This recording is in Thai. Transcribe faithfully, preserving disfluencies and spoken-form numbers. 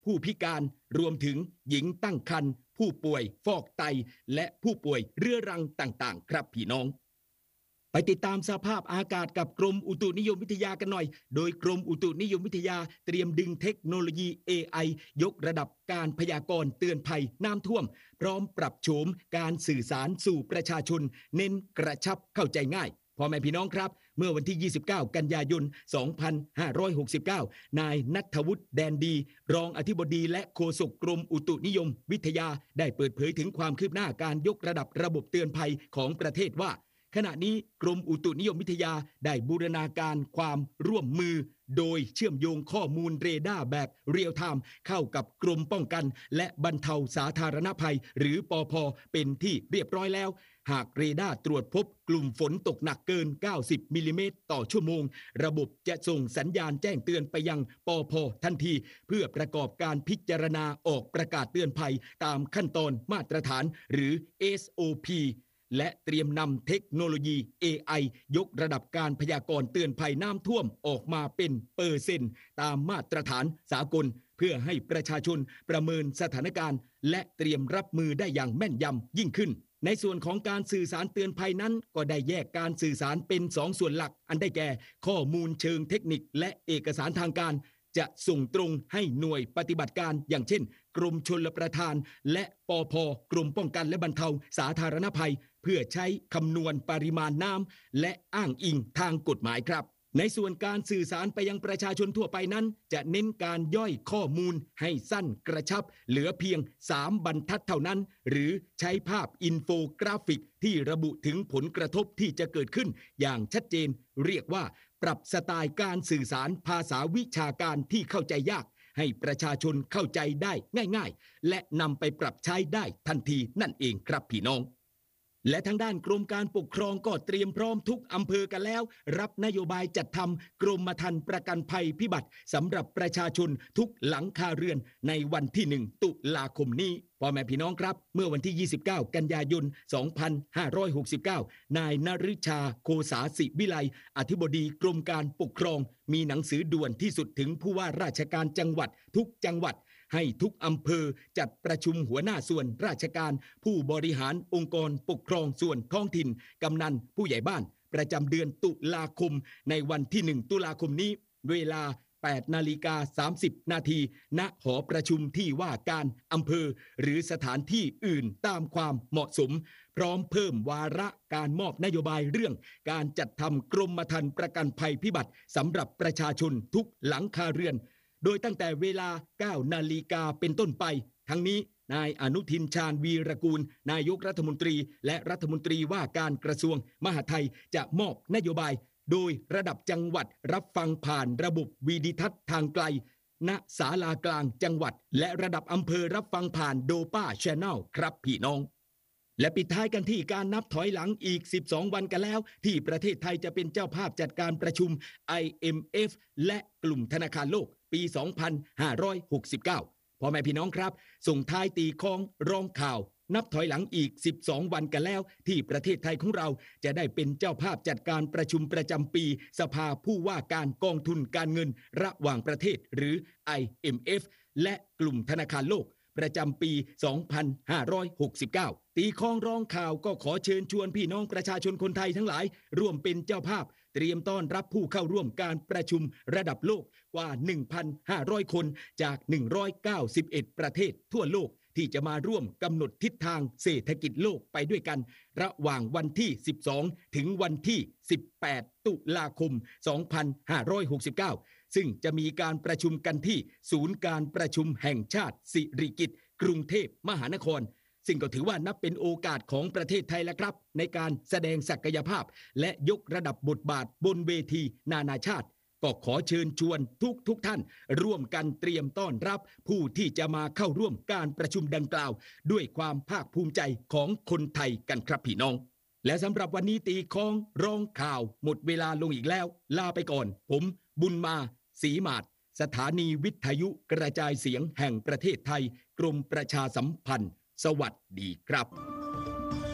ผู้พิการรวมถึงหญิงตั้งครรภ์ผู้ป่วยฟอกไตและผู้ป่วยเรื้อรังต่างๆครับพี่น้องไปติดตามสภาพอากาศกับกรมอุตุนิยมวิทยากันหน่อยโดยกรมอุตุนิยมวิทยาเตรียมดึงเทคโนโลยี เอ ไอ ยกระดับการพยากรณ์เตือนภัยน้ำท่วมพร้อมปรับโฉมการสื่อสารสู่ประชาชนเน้นกระชับเข้าใจง่ายพ่อแม่พี่น้องครับเมื่อวันที่ยี่สิบเก้ากันยายนสองพันห้าร้อยหกสิบเก้านายณัฐวุฒิแดนดีรองอธิบดีและโฆษกกรมอุตุนิยมวิทยาได้เปิดเผยถึงความคืบหน้าการยกระดับระบบเตือนภัยของประเทศว่าขณะนี้กรมอุตุนิยมวิทยาได้บูรณาการความร่วมมือโดยเชื่อมโยงข้อมูลเรดาร์แบบเรียลไทม์เข้ากับกรมป้องกันและบรรเทาสาธารณภัยหรือปภ.เป็นที่เรียบร้อยแล้วหากเรดาร์ตรวจพบกลุ่มฝนตกหนักเกินเก้าสิบมิลลิเมตรต่อชั่วโมงระบบจะส่งสัญญาณแจ้งเตือนไปยังปภ.ทันทีเพื่อประกอบการพิจารณาออกประกาศเตือนภัยตามขั้นตอนมาตรฐานหรือ เอส โอ พี และเตรียมนำเทคโนโลยี เอ ไอ ยกระดับการพยากรณ์เตือนภัยน้ำท่วมออกมาเป็นเปอร์เซ็นต์ตามมาตรฐานสากลเพื่อให้ประชาชนประเมินสถานการณ์และเตรียมรับมือได้อย่างแม่นยำยิ่งขึ้นในส่วนของการสื่อสารเตือนภัยนั้นก็ได้แยกการสื่อสารเป็นสองส่วนหลักอันได้แก่ข้อมูลเชิงเทคนิคและเอกสารทางการจะส่งตรงให้หน่วยปฏิบัติการอย่างเช่นกรมชลประทานและปภ.กรมป้องกันและบรรเทาสาธารณภัยเพื่อใช้คำนวณปริมาณน้ำและอ้างอิงทางกฎหมายครับในส่วนการสื่อสารไปยังประชาชนทั่วไปนั้นจะเน้นการย่อยข้อมูลให้สั้นกระชับเหลือเพียงสามบรรทัดเท่านั้นหรือใช้ภาพอินโฟกราฟิกที่ระบุถึงผลกระทบที่จะเกิดขึ้นอย่างชัดเจนเรียกว่าปรับสไตล์การสื่อสารภาษาวิชาการที่เข้าใจยากให้ประชาชนเข้าใจได้ง่ายๆและนำไปปรับใช้ได้ทันทีนั่นเองครับพี่น้องและทางด้านกรมการปกครองก็เตรียมพร้อมทุกอำเภอกันแล้วรับนโยบายจัดทำกรมธรรม์ประกันภัยพิบัติสำหรับประชาชนทุกหลังคาเรือนในวันที่หนึ่งตุลาคมนี้พ่อแม่พี่น้องครับเมื่อวันที่ยี่สิบเก้ากันยายนสองพันห้าร้อยหกสิบเก้านายนฤชาโคสาสิวิไลอธิบดีกรมการปกครองมีหนังสือด่วนที่สุดถึงผู้ว่าราชการจังหวัดทุกจังหวัดให้ทุกอำเภอจัดประชุมหัวหน้าส่วนราชการผู้บริหารองค์กรปกครองส่วนท้องถิ่นกำนันผู้ใหญ่บ้านประจำเดือนตุลาคมในวันที่หนึ่งตุลาคมนี้เวลาแปดนาฬิกาสามสิบนาทีณหอประชุมที่ว่าการอำเภอหรือสถานที่อื่นตามความเหมาะสมพร้อมเพิ่มวาระการมอบนโยบายเรื่องการจัดทำกรมธรรม์ประกันภัยพิบัติสำหรับประชาชนทุกหลังคาเรือนโดยตั้งแต่เวลาเก้านาฬิกาเป็นต้นไปทั้งนี้นายอนุทินชาญวีรกูลนายกรัฐมนตรีและรัฐมนตรีว่าการกระทรวงมหาดไทยจะมอบนโยบายโดยระดับจังหวัดรับฟังผ่านระบบวีดิทัศน์ทางไกลณศาลากลางจังหวัดและระดับอำเภอรับฟังผ่านโดป้าแชนแนลครับพี่น้องและปิดท้ายกันที่การนับถอยหลังอีกสิบสองวันกันแล้วที่ประเทศไทยจะเป็นเจ้าภาพจัดการประชุม ไอ เอ็ม เอฟ และกลุ่มธนาคารโลกปีสองพันห้าร้อยหกสิบเก้าพ่อแม่พี่น้องครับส่งท้ายตีคล้องร้องข่าวนับถอยหลังอีกสิบสองวันกันแล้วที่ประเทศไทยของเราจะได้เป็นเจ้าภาพจัดการประชุมประจำปีสภาผู้ว่าการกองทุนการเงินระหว่างประเทศหรือ ไอ เอ็ม เอฟ และกลุ่มธนาคารโลกประจำปีสองพันห้าร้อยหกสิบเก้าตีคล้องร้องข่าวก็ขอเชิญชวนพี่น้องประชาชนคนไทยทั้งหลายร่วมเป็นเจ้าภาพเตรียมต้อนรับผู้เข้าร่วมการประชุมระดับโลกกว่า หนึ่งพันห้าร้อย คนจากหนึ่งร้อยเก้าสิบเอ็ดประเทศทั่วโลกที่จะมาร่วมกำหนดทิศทางเศรษฐกิจโลกไปด้วยกันระหว่างวันที่สิบสองถึงวันที่สิบแปดตุลาคมสองพันห้าร้อยหกสิบเก้าซึ่งจะมีการประชุมกันที่ศูนย์การประชุมแห่งชาติสิริกิติ์กรุงเทพมหานครซึ่งก็ถือว่านับเป็นโอกาสของประเทศไทยแล้วครับในการแสดงศักยภาพและยกระดับบทบาทบนเวทีนานาชาติก็ขอเชิญชวนทุกทุกท่านร่วมกันเตรียมต้อนรับผู้ที่จะมาเข้าร่วมการประชุมดังกล่าวด้วยความภาคภูมิใจของคนไทยกันครับพี่น้องและสำหรับวันนี้ตีคล้องร้องข่าวหมดเวลาลงอีกแล้วลาไปก่อนผมบุญมาศรีมาศสถานีวิทยุกระจายเสียงแห่งประเทศไทยกรมประชาสัมพันธ์สวัสดีครับ